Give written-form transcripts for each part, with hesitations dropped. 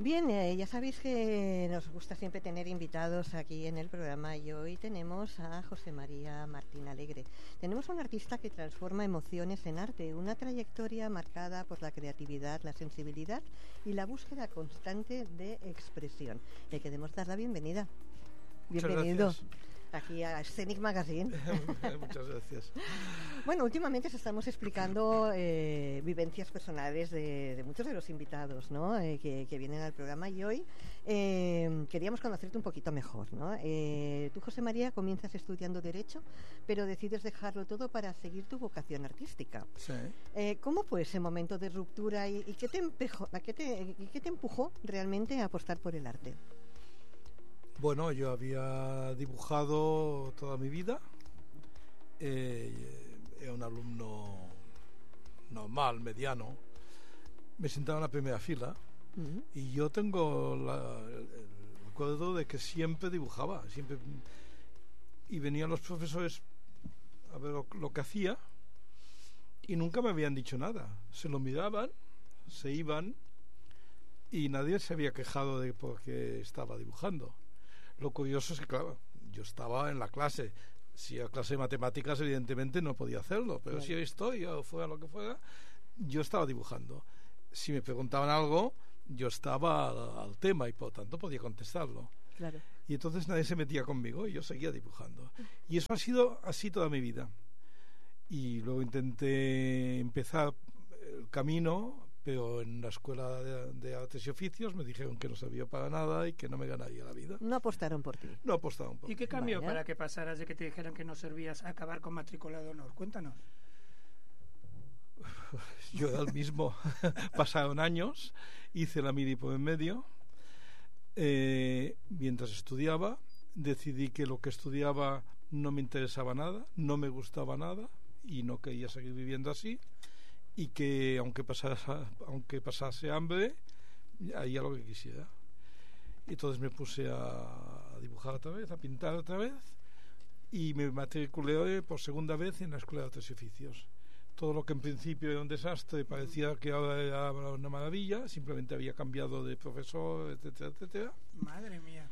Bien, ya sabéis que nos gusta siempre tener invitados aquí en el programa y hoy tenemos a José María Martín Alegre. Tenemos a un artista que transforma emociones en arte, una trayectoria marcada por la creatividad, la sensibilidad y la búsqueda constante de expresión. Le queremos dar la bienvenida. Bienvenido aquí a Scenic Magazine. Muchas gracias. Bueno, últimamente estamos explicando vivencias personales de muchos de los invitados, ¿no? que vienen al programa, y hoy queríamos conocerte un poquito mejor, ¿no? Tú, José María, comienzas estudiando Derecho, pero decides dejarlo todo para seguir tu vocación artística. Sí. ¿Cómo fue ese momento de ruptura y qué te empujó realmente a apostar por el arte? Bueno, yo había dibujado toda mi vida. Era un alumno normal, mediano. Me sentaba en la primera fila. Uh-huh. Y yo tengo el recuerdo de que siempre dibujaba. Y venían los profesores a ver lo que hacía y nunca me habían dicho nada. Se lo miraban, se iban y nadie se había quejado de porque estaba dibujando. Lo curioso es que, claro, yo estaba en la clase. Si era clase de matemáticas, evidentemente no podía hacerlo, pero claro, si era historia o fuera lo que fuera, yo estaba dibujando. Si me preguntaban algo, yo estaba al tema y por tanto podía contestarlo. Claro. Y entonces nadie se metía conmigo y yo seguía dibujando. Y eso ha sido así toda mi vida. Y luego intenté empezar el camino, pero en la escuela de artes y oficios me dijeron que no servía para nada y que no me ganaría la vida. No apostaron por ti. No apostaron por ti. ¿Y qué cambió para que pasaras de que te dijeran que no servías a acabar con matrícula de honor? Cuéntanos. Yo era el mismo. Pasaron años, hice la mili por en medio. Mientras estudiaba, decidí que lo que estudiaba no me interesaba nada, no me gustaba nada y no quería seguir viviendo así. Y que aunque pasase hambre, haría lo que quisiera. Y entonces me puse a dibujar otra vez, a pintar otra vez, y me matriculé por segunda vez en la Escuela de Artes y Oficios. Todo lo que en principio era un desastre parecía que ahora era una maravilla, simplemente había cambiado de profesor, etcétera, etcétera. Madre mía.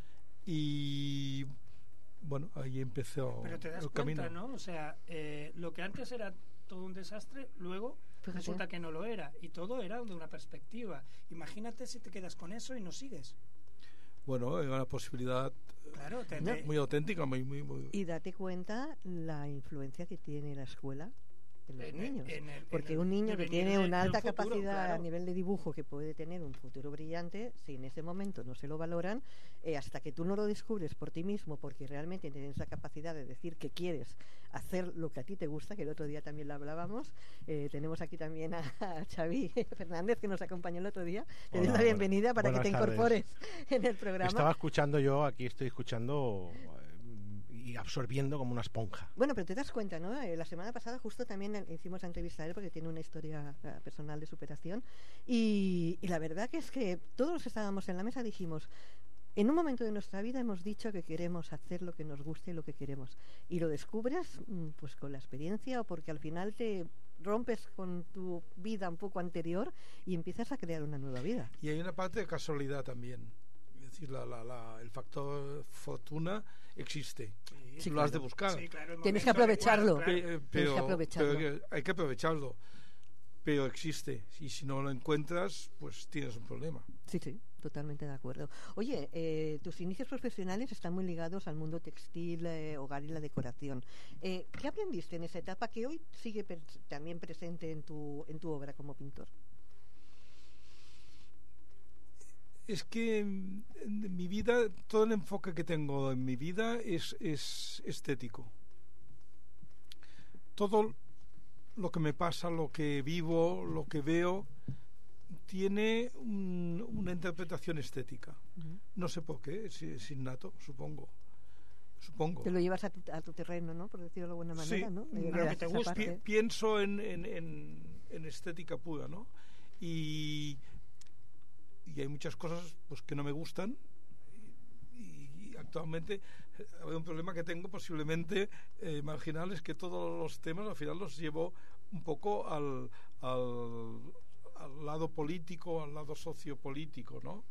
Y bueno, ahí empezó Pero te das el cuenta, camino. ¿no? O sea, lo que antes era todo un desastre, luego resulta que no lo era, y todo era de una perspectiva. Imagínate si te quedas con eso y no sigues. Bueno, era una posibilidad muy auténtica, muy... Y date cuenta la influencia que tiene la escuela en los niños. Porque un niño que tiene una alta capacidad a nivel de dibujo, que puede tener un futuro brillante, si en ese momento no se lo valoran, hasta que tú no lo descubres por ti mismo, porque realmente tienes esa capacidad de decir que quieres hacer lo que a ti te gusta, que el otro día también lo hablábamos. Tenemos aquí también a Xavi Fernández, que nos acompañó el otro día. Te doy la bienvenida para que te incorpores en el programa. Estaba escuchando yo, aquí estoy escuchando y absorbiendo como una esponja. Bueno, pero te das cuenta, ¿no? La semana pasada justo también hicimos la entrevista a él porque tiene una historia personal de superación y la verdad que es que todos los que estábamos en la mesa dijimos, en un momento de nuestra vida hemos dicho que queremos hacer lo que nos guste y lo que queremos, y lo descubres pues con la experiencia o porque al final te rompes con tu vida un poco anterior y empiezas a crear una nueva vida. Y hay una parte de casualidad también. Es decir, el factor fortuna existe. Sí, lo has de buscar. Sí, claro, tienes que aprovecharlo. Pero hay que aprovecharlo. Pero existe. Y si no lo encuentras, pues tienes un problema. Sí, totalmente de acuerdo. Oye, tus inicios profesionales están muy ligados al mundo textil, hogar y la decoración. ¿Qué aprendiste en esa etapa que hoy sigue también presente en tu obra como pintor? Es que en mi vida, todo el enfoque que tengo en mi vida es estético. Todo lo que me pasa, lo que vivo, lo que veo, tiene una interpretación estética. Uh-huh. No sé por qué, es innato, supongo. Te lo llevas a tu terreno, ¿no? Por decirlo de alguna manera, sí, ¿no? Que te gusta. Pienso en estética pura, ¿no? Y hay muchas cosas pues que no me gustan y actualmente hay un problema que tengo posiblemente marginal, es que todos los temas al final los llevo un poco a al lado político, al lado sociopolítico, ¿no?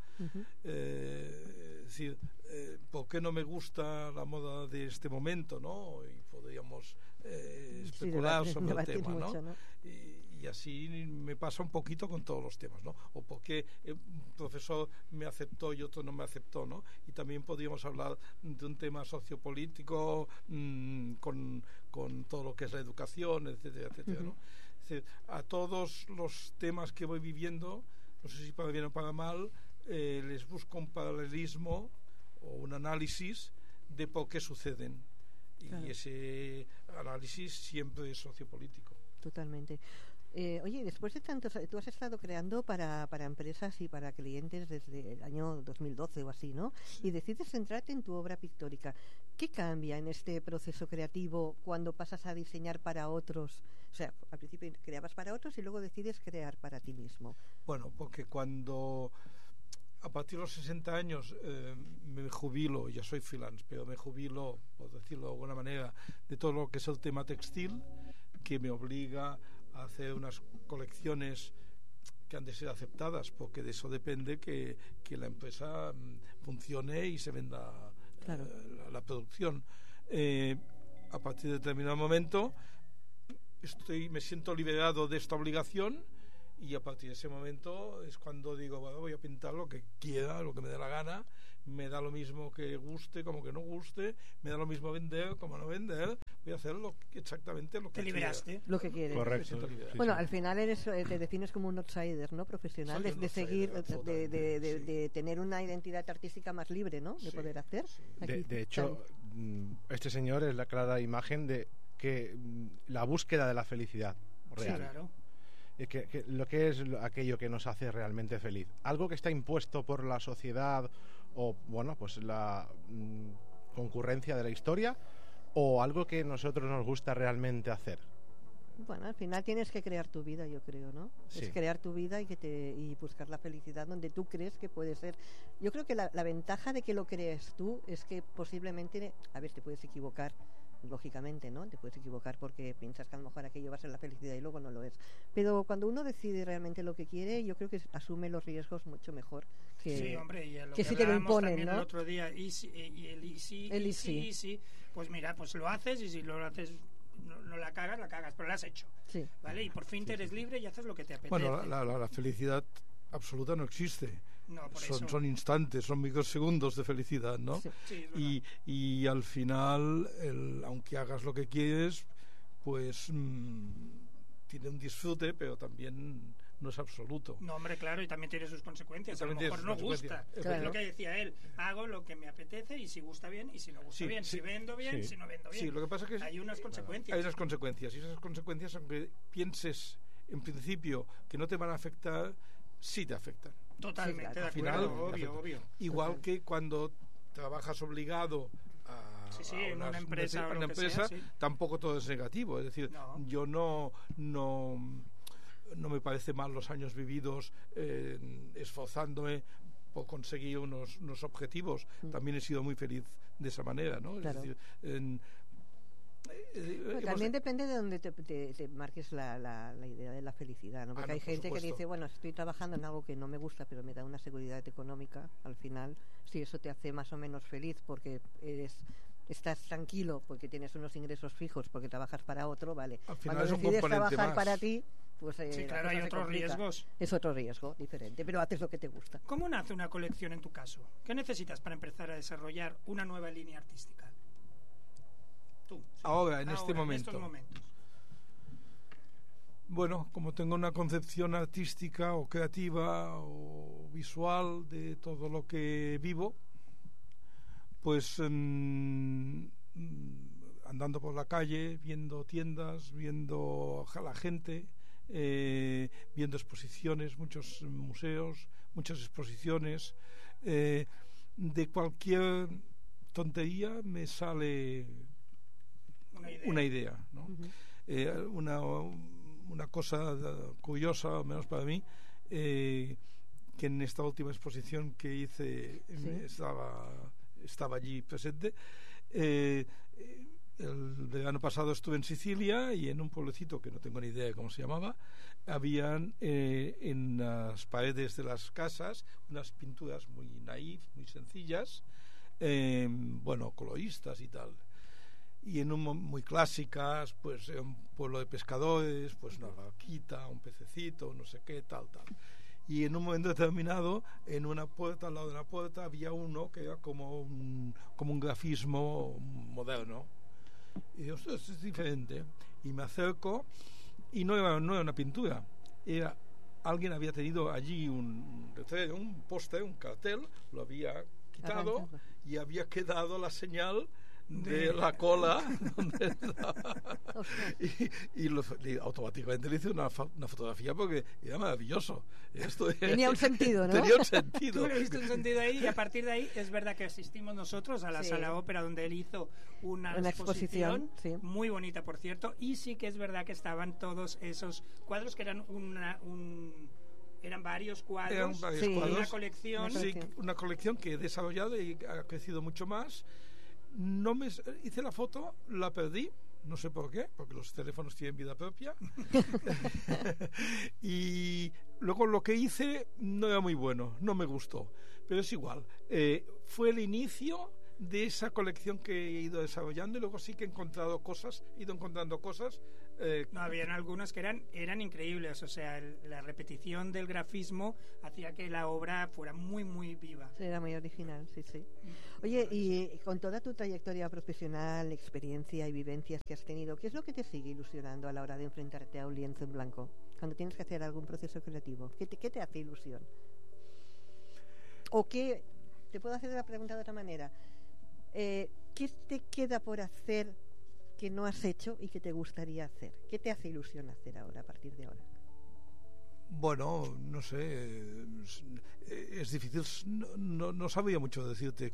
Es decir, ¿por qué no me gusta la moda de este momento, ¿no? Y podríamos especular sobre el tema, ¿no? Mucho, ¿no? Y así me pasa un poquito con todos los temas, ¿no? O por qué un profesor me aceptó y otro no me aceptó, ¿no? Y también podríamos hablar de un tema sociopolítico con todo lo que es la educación, etcétera, etcétera, ¿no? Es decir, a todos los temas que voy viviendo, no sé si para bien o para mal, les busco un paralelismo o un análisis de por qué suceden. Claro. Y ese análisis siempre es sociopolítico. Totalmente. Oye, después de tantos, tú has estado creando para empresas y para clientes desde el año 2012 o así, ¿no? Y decides centrarte en tu obra pictórica. ¿Qué cambia en este proceso creativo cuando pasas a diseñar para otros? O sea, al principio creabas para otros y luego decides crear para ti mismo. Bueno, porque cuando a partir de los 60 años me jubilo, ya soy freelance, pero me jubilo, por decirlo de alguna manera, de todo lo que es el tema textil, que me obliga a hacer unas colecciones que han de ser aceptadas, porque de eso depende que la empresa funcione y se venda. Claro. La producción. A partir de determinado momento me siento liberado de esta obligación, y a partir de ese momento es cuando digo, bueno, voy a pintar lo que quiera, lo que me dé la gana, me da lo mismo que guste como que no guste, me da lo mismo vender como no vender, voy a hacer exactamente lo que te liberaste, lo que quieres. Correcto. Bueno, al final te defines como un outsider, ¿no? Profesional, de seguir, de tener una identidad artística más libre, ¿no? De poder hacer. De hecho, este señor es la clara imagen de que la búsqueda de la felicidad real. Sí, claro. Que lo que es aquello que nos hace realmente feliz, algo que está impuesto por la sociedad o bueno, pues la concurrencia de la historia, o algo que a nosotros nos gusta realmente hacer. Bueno, al final tienes que crear tu vida, yo creo, ¿no? Sí. Es crear tu vida y buscar la felicidad donde tú crees que puede ser. Yo creo que la ventaja de que lo crees tú es que posiblemente, a ver, te puedes equivocar, lógicamente, ¿no? Te puedes equivocar porque piensas que a lo mejor aquello va a ser la felicidad y luego no lo es. Pero cuando uno decide realmente lo que quiere, yo creo que asume los riesgos mucho mejor que, sí, hombre, y que si te lo imponen, ¿no? El otro día, y el easy, pues mira, pues lo haces, y si lo haces no la cagas, pero lo has hecho. Sí. ¿Vale? Y por fin te eres libre y haces lo que te apetece. Bueno, la felicidad absoluta no existe. No, son instantes, son microsegundos de felicidad, ¿no? Sí. Sí, y al final, aunque hagas lo que quieres, pues tiene un disfrute, pero también no es absoluto. No, hombre, claro, y también tiene sus consecuencias. A lo mejor no gusta. Claro. Es lo que decía él. Hago lo que me apetece, y si gusta bien, y si no gusta bien. Si vendo bien, si no vendo bien. Sí, lo que pasa es que hay unas consecuencias. Hay unas consecuencias, y esas consecuencias, aunque pienses en principio que no te van a afectar, sí te afectan. Totalmente, sí, de acuerdo, obvio. Igual que cuando trabajas obligado a una empresa, tampoco todo es negativo. Es decir, yo no me parece mal los años vividos esforzándome por conseguir unos objetivos. También he sido muy feliz de esa manera, ¿no? Claro. Es decir, también depende de donde te marques la idea de la felicidad, ¿no? Porque hay gente que dice, bueno, estoy trabajando en algo que no me gusta, pero me da una seguridad económica. Al final, si eso te hace más o menos feliz porque estás tranquilo, porque tienes unos ingresos fijos, porque trabajas para otro, vale. Al final cuando decides trabajar para ti, pues sí, claro, hay otros riesgos. Es otro riesgo diferente, pero haces lo que te gusta. ¿Cómo nace una colección en tu caso? ¿Qué necesitas para empezar a desarrollar una nueva línea artística? Ahora, en este momento. En estos momentos. Bueno, como tengo una concepción artística o creativa o visual de todo lo que vivo, pues andando por la calle, viendo tiendas, viendo a la gente, viendo exposiciones, muchos museos, muchas exposiciones, de cualquier tontería me sale una idea, ¿no? Una cosa curiosa, al menos para mí, que en esta última exposición que hice estaba allí presente, el verano pasado estuve en Sicilia y en un pueblecito que no tengo ni idea de cómo se llamaba, habían en las paredes de las casas unas pinturas muy naif, muy sencillas, coloristas y tal. Y muy clásicas, pues un pueblo de pescadores, pues una vaquita, un pececito, no sé qué, tal. Y en un momento determinado, en una puerta, al lado de una puerta, había uno que era como un grafismo moderno. Y digo, esto es diferente. Y me acerco, y no era una pintura, alguien había tenido allí un póster, un cartel, lo había quitado y había quedado la señal de la cola donde y automáticamente le hice una fotografía porque era maravilloso. Tenía un sentido, ¿no? Tenía un sentido. Tú le viste un sentido ahí, y a partir de ahí es verdad que asistimos nosotros a la Sala Ópera, donde él hizo una exposición sí. Muy bonita, por cierto, y sí que es verdad que estaban todos esos cuadros que eran eran varios cuadros, una colección. Sí, una colección que he desarrollado y ha crecido mucho más. Hice la foto, la perdí, no sé por qué, porque los teléfonos tienen vida propia. Y luego lo que hice no era muy bueno, no me gustó, pero es igual. Fue el inicio de esa colección que he ido desarrollando, y luego sí que he encontrado cosas, habían algunas que eran increíbles, o sea, la repetición del grafismo hacía que la obra fuera muy, muy viva. Sí, era muy original, sí. Oye, y con toda tu trayectoria profesional, experiencia y vivencias que has tenido, ¿qué es lo que te sigue ilusionando a la hora de enfrentarte a un lienzo en blanco? Cuando tienes que hacer algún proceso creativo, ¿qué te hace ilusión? ¿O qué? Te puedo hacer la pregunta de otra manera. ¿Qué te queda por hacer que no has hecho y que te gustaría hacer? ¿Qué te hace ilusión hacer ahora, a partir de ahora? Bueno, no sé, es difícil, no sabría mucho decirte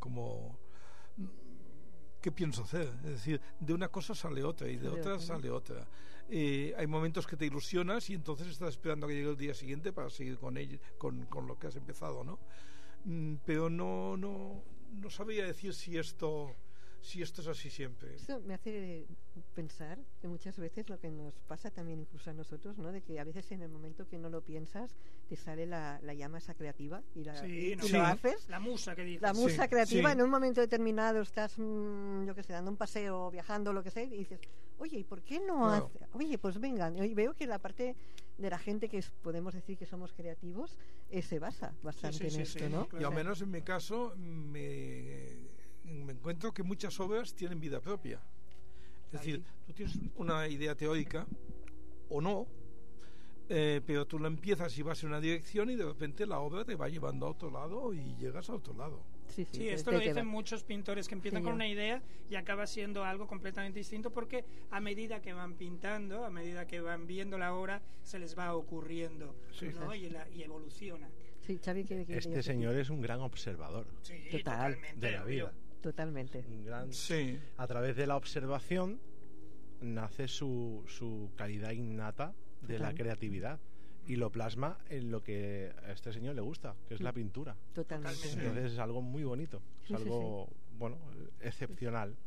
qué pienso hacer. Es decir, de una cosa sale otra y de otra sale otra. Hay momentos que te ilusionas y entonces estás esperando a que llegue el día siguiente para seguir con lo que has empezado, ¿no? Pero no sabría decir si esto es así siempre. Esto me hace pensar que muchas veces lo que nos pasa también incluso a nosotros, ¿no? De que a veces en el momento que no lo piensas te sale la llama esa creativa y lo haces. La musa que dices. La musa creativa, en un momento determinado estás, dando un paseo, viajando, lo que sea, y dices, oye, ¿y por qué no hace? Oye, pues vengan. Y veo que la parte de la gente que podemos decir que somos creativos se basa bastante en esto, ¿no? Claro. Y al menos en mi caso me encuentro que muchas obras tienen vida propia. Es decir, tú tienes una idea teórica o no, pero tú la empiezas y vas en una dirección y de repente la obra te va llevando a otro lado y llegas a otro lado. Sí, esto lo dicen muchos pintores que empiezan con una idea y acaba siendo algo completamente distinto, porque a medida que van pintando, a medida que van viendo la obra, se les va ocurriendo, ¿no? Y evoluciona. Sí, Xavi, este señor es un gran observador. Sí, totalmente, de la vida. Totalmente. A través de la observación nace su calidad innata de la creatividad y lo plasma en lo que a este señor le gusta, que es la pintura. Totalmente. Entonces es algo muy bonito, es algo excepcional.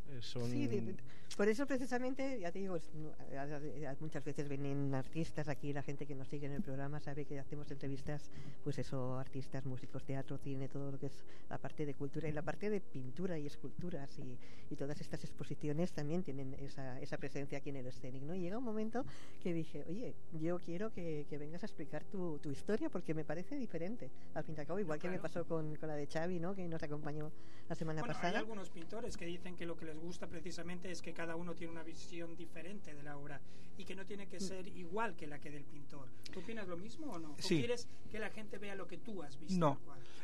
Por eso precisamente, ya te digo, muchas veces vienen artistas aquí, la gente que nos sigue en el programa sabe que hacemos entrevistas, pues eso, artistas, músicos, teatro, cine, todo lo que es la parte de cultura y la parte de pintura y esculturas y todas estas exposiciones también tienen esa presencia aquí en el escénico, ¿no? Y llega un momento que dije, oye, yo quiero que vengas a explicar tu historia, porque me parece diferente al fin y al cabo, igual que me pasó con la de Xavi, ¿no? Que nos acompañó la semana pasada. Hay algunos pintores que dicen que lo que les gusta precisamente es que cada uno tiene una visión diferente de la obra y que no tiene que ser igual que la que del pintor. ¿Tú opinas lo mismo o no? ¿O quieres que la gente vea lo que tú has visto? No.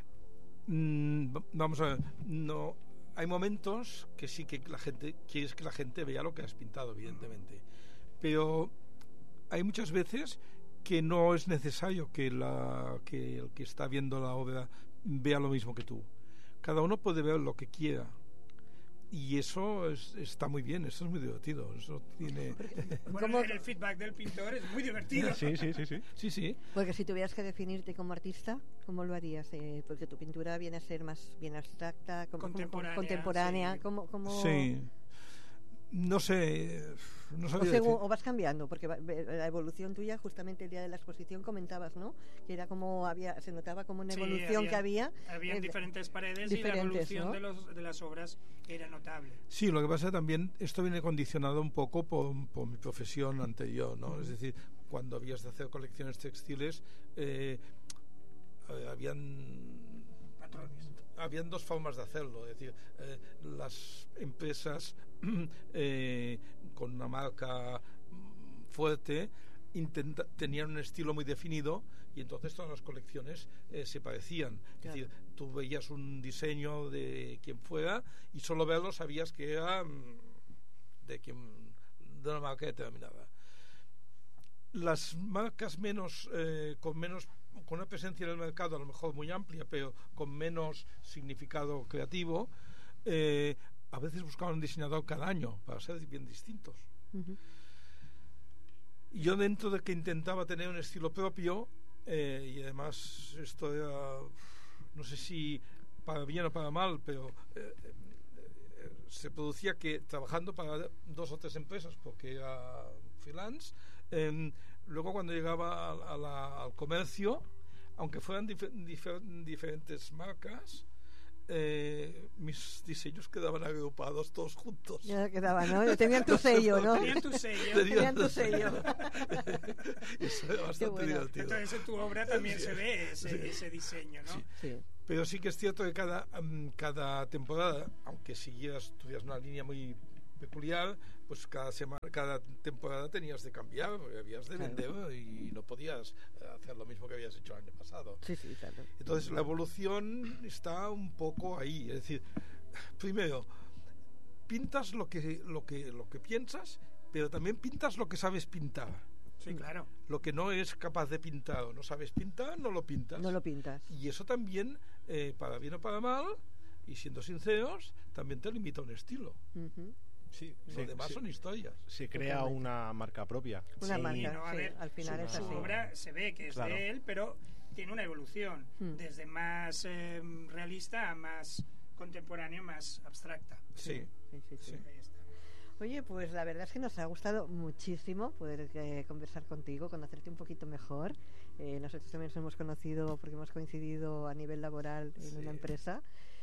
Vamos a ver. No. Hay momentos que sí que quieres que la gente vea lo que has pintado, evidentemente. Pero hay muchas veces que no es necesario que el que está viendo la obra vea lo mismo que tú. Cada uno puede ver lo que quiera. Y eso está muy bien, eso es muy divertido. Eso tiene... Bueno, el feedback del pintor es muy divertido. Sí. Porque si tuvieras que definirte como artista, ¿cómo lo harías? Porque tu pintura viene a ser más bien abstracta, contemporánea. Sí. No sé, no sabía decir. O vas cambiando, porque la evolución tuya, justamente el día de la exposición comentabas, ¿no? Que era como se notaba como una evolución que había. Había diferentes paredes y la evolución, ¿no?, de las obras era notable. Sí, lo que pasa también, esto viene condicionado un poco por mi profesión anterior, ¿no? Es decir, cuando habías de hacer colecciones textiles, habían dos formas de hacerlo, es decir, las empresas con una marca fuerte tenían un estilo muy definido y entonces todas las colecciones se parecían. Claro. Es decir, tú veías un diseño de quien fuera y solo verlo sabías que era de una marca determinada. Las marcas con una presencia en el mercado a lo mejor muy amplia, pero con menos significado creativo, a veces buscaban un diseñador cada año para ser bien distintos. Uh-huh. Yo, dentro de que intentaba tener un estilo propio, y además esto era, no sé si para bien o para mal, pero se producía que trabajando para 2 o 3 empresas, porque era freelance, luego cuando llegaba al comercio, aunque fueran diferentes marcas, mis diseños quedaban agrupados todos juntos. Ya quedaban, ¿no? Tenían tu sello, ¿no? Tenían tu sello. Eso era bastante divertido. Entonces en tu obra también se ve ese diseño, ¿no? Sí. Pero sí que es cierto que cada temporada, aunque tuvieras una línea muy peculiar, pues cada temporada tenías de cambiar, porque habías de vender y no podías hacer lo mismo que habías hecho el año pasado. Sí, claro. Entonces la evolución está un poco ahí, es decir, primero pintas lo que piensas, pero también pintas lo que sabes pintar. Sí, claro. Lo que no es capaz de pintar o no sabes pintar, no lo pintas. No lo pintas. Y eso también, para bien o para mal, y siendo sinceros, también te limita un estilo. Uh-huh. Sí, lo demás son historias. Se crea una marca propia. Una marca, no, a ver, al final es así. Su obra se ve que es de él, pero tiene una evolución, desde más realista a más contemporáneo, más abstracta. Sí. Ahí está. Oye, pues la verdad es que nos ha gustado muchísimo poder conversar contigo, conocerte un poquito mejor. Nosotros también nos hemos conocido porque hemos coincidido a nivel laboral en una empresa.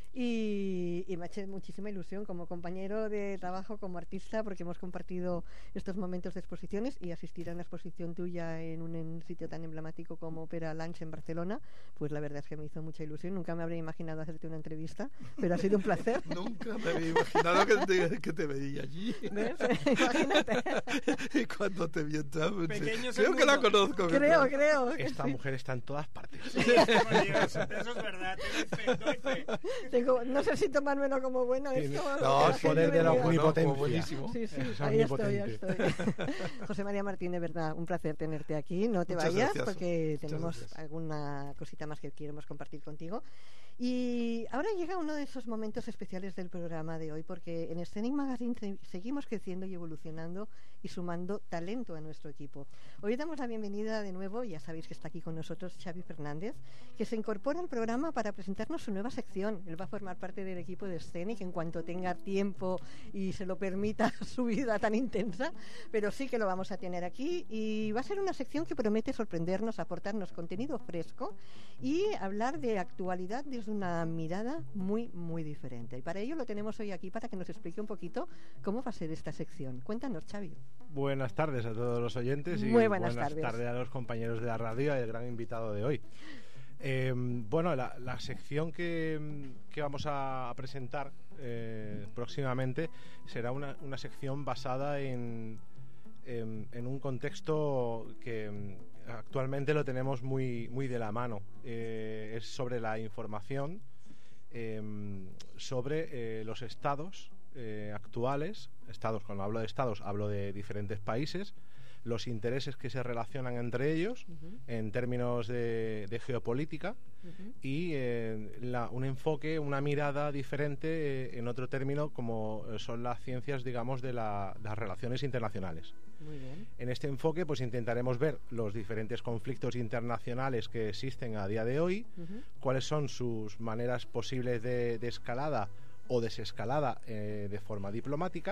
Y me ha hecho muchísima ilusión como compañero de trabajo, como artista, porque hemos compartido estos momentos de exposiciones, y asistir a una exposición tuya en un sitio tan emblemático como Opera Lounge en Barcelona, pues la verdad es que me hizo mucha ilusión. Nunca me habría imaginado hacerte una entrevista, pero ha sido un placer. Nunca me había imaginado que te veía allí. ¿Ves? Imagínate. Y cuando te vi entrar, creo que la conozco. Creo. Esta mujer está en todas partes. Sí, eso es verdad, doy fe. No sé si tomármelo como bueno esto. No, es poder de la omnipotencia. Buenísimo. Sí, ahí estoy. José María Martín, de verdad, un placer tenerte aquí. No te vayas, porque tenemos alguna cosita más que queremos compartir contigo. Y ahora llega uno de esos momentos especiales del programa de hoy, porque en Scenic Magazine seguimos creciendo y evolucionando y sumando talento a nuestro equipo. Hoy damos la bienvenida de nuevo, ya sabéis que está aquí con nosotros Xavi Fernández, que se incorpora al programa para presentarnos su nueva sección. Él va a formar parte del equipo de Scenic en cuanto tenga tiempo y se lo permita su vida tan intensa, pero sí que lo vamos a tener aquí, y va a ser una sección que promete sorprendernos, aportarnos contenido fresco y hablar de actualidad desde una mirada muy, muy diferente. Y para ello lo tenemos hoy aquí para que nos explique un poquito cómo va a ser esta sección. Cuéntanos, Xavi. Buenas tardes a todos los oyentes y muy buenas tardes a los compañeros de la radio y al gran invitado de hoy. Bueno, la sección que vamos a presentar próximamente será una sección basada en un contexto que actualmente lo tenemos muy de la mano. Es sobre la información sobre los estados actuales. Cuando hablo de estados, hablo de diferentes países, los intereses que se relacionan entre ellos en términos de geopolítica y un enfoque, una mirada diferente en otro término como son las ciencias, digamos, de las relaciones internacionales. Muy bien. En este enfoque pues intentaremos ver los diferentes conflictos internacionales que existen a día de hoy, cuáles son sus maneras posibles de escalada o desescalada de forma diplomática,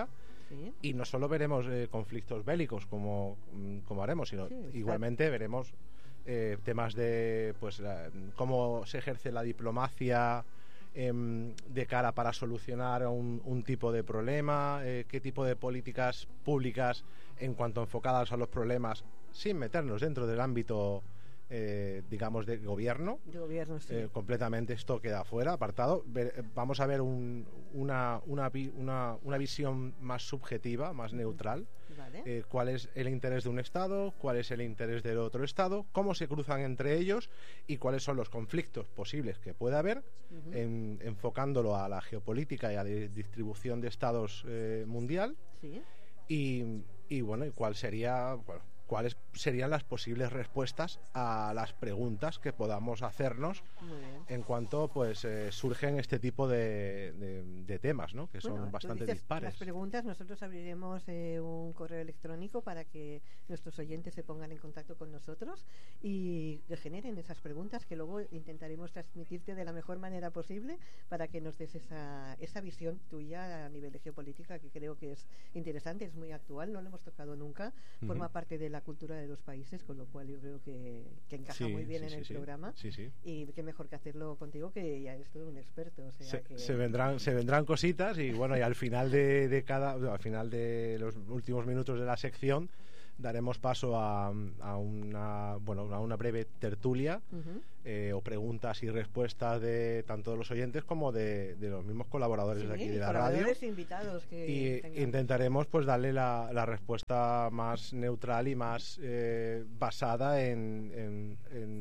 Sí. Y no solo veremos conflictos bélicos como haremos, sino igualmente veremos temas de pues cómo se ejerce la diplomacia de cara para solucionar un tipo de problema, qué tipo de políticas públicas en cuanto enfocadas a los problemas, sin meternos dentro del ámbito digamos de gobierno, sí. Completamente esto queda fuera, apartado. Vamos a ver una visión más subjetiva, más neutral. Vale. Cuál es el interés de un Estado, cuál es el interés del otro Estado, cómo se cruzan entre ellos y cuáles son los conflictos posibles que pueda haber, enfocándolo a la geopolítica y a la distribución de Estados mundial. Sí. Y bueno, y cuáles serían las posibles respuestas a las preguntas que podamos hacernos en cuanto pues surgen este tipo de temas, ¿no? Que son bastante dispares. Las preguntas, nosotros abriremos un correo electrónico para que nuestros oyentes se pongan en contacto con nosotros y generen esas preguntas que luego intentaremos transmitirte de la mejor manera posible para que nos des esa visión tuya a nivel de geopolítica, que creo que es interesante, es muy actual, no lo hemos tocado nunca, forma parte de la cultura de los países, con lo cual yo creo que encaja muy bien en el programa. Y qué mejor que hacerlo contigo, que ya eres todo un experto. O sea se vendrán cositas y bueno, y al final al final de los últimos minutos de la sección daremos paso a una breve tertulia o preguntas y respuestas de tanto de los oyentes como de los mismos colaboradores de aquí de la radio. Invitados y intentaremos pues darle la respuesta más neutral y más basada en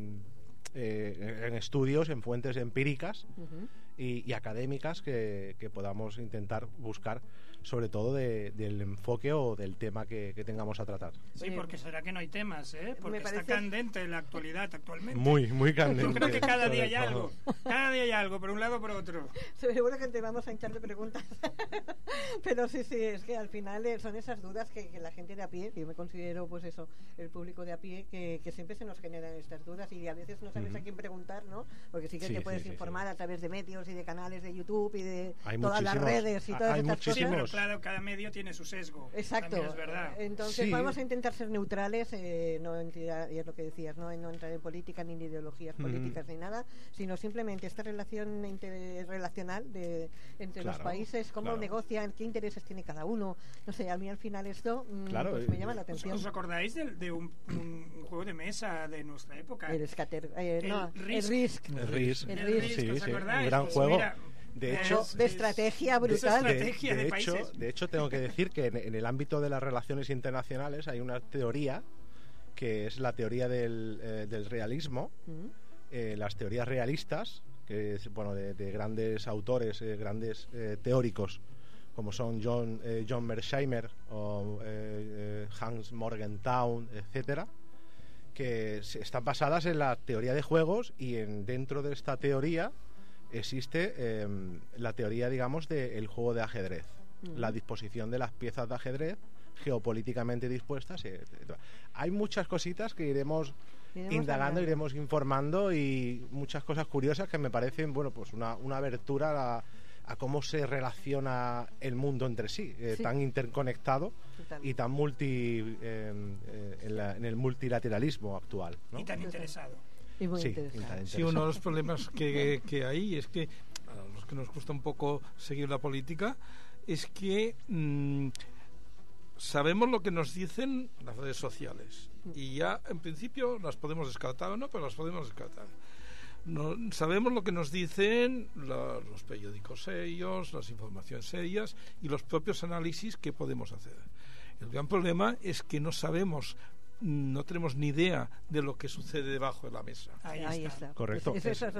estudios, en fuentes empíricas y académicas que podamos intentar buscar, sobre todo del enfoque o del tema que tengamos a tratar. Sí, porque será que no hay temas, porque está candente la actualidad actualmente. Muy candente. Yo creo que cada día hay algo, por un lado o por otro. Seguro que te vamos a hinchar de preguntas. Pero sí, es que al final son esas dudas que la gente de a pie, que yo me considero pues eso, el público de a pie, que siempre se nos generan estas dudas y a veces no sabes a quién preguntar, ¿no? Porque sí que te puedes informar a través de medios y de canales de YouTube y de todas las redes y todas estas cosas. Sí, pero claro, cada medio tiene su sesgo. Exacto. Es verdad. Entonces vamos a intentar ser neutrales, no entrar, y es lo que decías, no entrar en política ni en ideologías políticas ni nada, sino simplemente esta relación interrelacional entre los países, cómo negocian, qué intereses tiene cada uno. No sé, a mí al final esto pues me llama la atención. ¿Os acordáis de un juego de mesa de nuestra época? El Risk. ¿Os acordáis? Un gran juego. De hecho, de estrategia brutal. De hecho, tengo que decir que en el ámbito de las relaciones internacionales hay una teoría que es la teoría del realismo, las teorías realistas, que es de grandes autores, grandes teóricos, como son John Mearsheimer o Hans Morgenthau, etcétera, que están basadas en la teoría de juegos y dentro de esta teoría existe la teoría, digamos, del juego de ajedrez, la disposición de las piezas de ajedrez geopolíticamente dispuestas. Hay muchas cositas que iremos indagando, iremos informando y muchas cosas curiosas que me parecen, pues una abertura a cómo se relaciona el mundo entre sí, tan interconectado y tan en el multilateralismo actual, ¿no? Y tan interesado. Sí, uno de los problemas que hay es que a los que nos cuesta un poco seguir la política es que sabemos lo que nos dicen las redes sociales y ya en principio las podemos descartar o no, pero las podemos descartar. No, sabemos lo que nos dicen los periódicos serios, las informaciones serias y los propios análisis que podemos hacer. El gran problema es que no tenemos ni idea de lo que sucede debajo de la mesa. Ahí está. Correcto.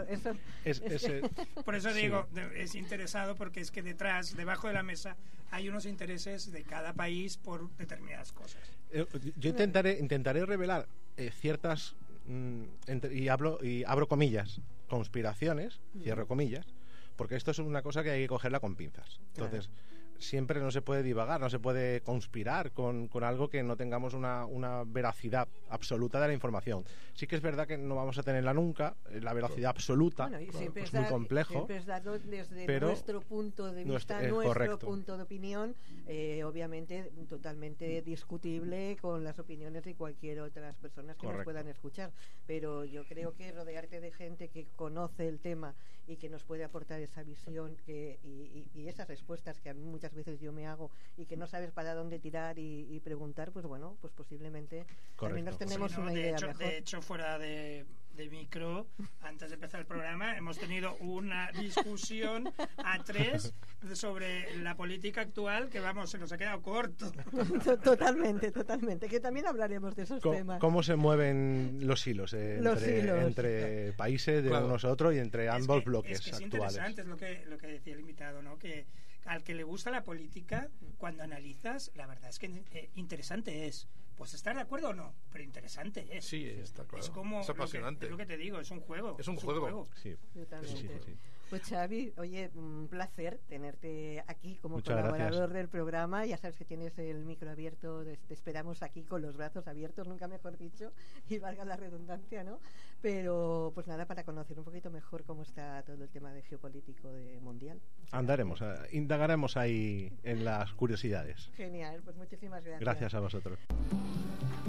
Por eso digo, es interesado porque es que debajo de la mesa hay unos intereses de cada país por determinadas cosas. Yo intentaré revelar ciertas y abro comillas, conspiraciones, cierro comillas, porque esto es una cosa que hay que cogerla con pinzas. Entonces, siempre no se puede divagar, no se puede conspirar con algo que no tengamos una veracidad absoluta de la información. Sí que es verdad que no vamos a tenerla nunca, la veracidad absoluta, bueno, y siempre es muy complejo. Siempre es dado desde pero nuestro punto de vista, nuestro punto de opinión, obviamente totalmente discutible con las opiniones de cualquier otras personas que nos puedan escuchar. Pero yo creo que rodearte de gente que conoce el tema y que nos puede aportar esa visión y esas respuestas que a mí muchas veces yo me hago y que no sabes para dónde tirar y preguntar, pues bueno, pues posiblemente también nos tenemos una idea mejor. De hecho, fuera de micro, antes de empezar el programa, hemos tenido una discusión a tres sobre la política actual que, vamos, se nos ha quedado corto. Totalmente, que también hablaremos de esos temas. ¿Cómo se mueven los hilos entre países de unos a otros y entre ambos bloques es actuales? Interesante, es lo que decía el invitado, ¿no? Que al que le gusta la política, cuando analizas, la verdad es que interesante es. Pues estar de acuerdo o no, pero interesante es. Sí, está claro. Es como es apasionante. Es lo que te digo, es un juego. Es un juego. Sí. Totalmente. Sí. Pues Xavi, oye, un placer tenerte aquí como Muchas colaborador gracias. del programa. Ya sabes que tienes el micro abierto, te esperamos aquí con los brazos abiertos, nunca mejor dicho, y valga la redundancia, ¿no? Pero pues nada, para conocer un poquito mejor cómo está todo el tema de geopolítico mundial. Andaremos, indagaremos ahí en las curiosidades. Genial, pues muchísimas gracias. Gracias a vosotros.